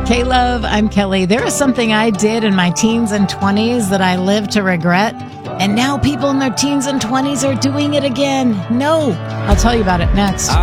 K-Love, I'm Kelly. There is something I did in my teens and 20s that I live to regret, and now people in their teens and 20s are doing it again. No, I'll tell you about it next.